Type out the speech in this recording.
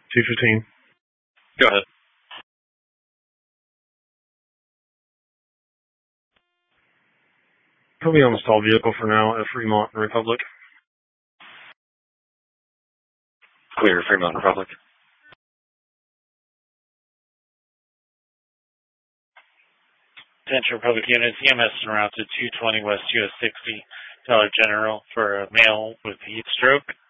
215. Go ahead. Put me on the stall vehicle for now at Fremont and Republic. Clear, Fremont, Republic. Attention Republic units, EMS en route to 220 West US 60, Dollar General for a male with heat stroke.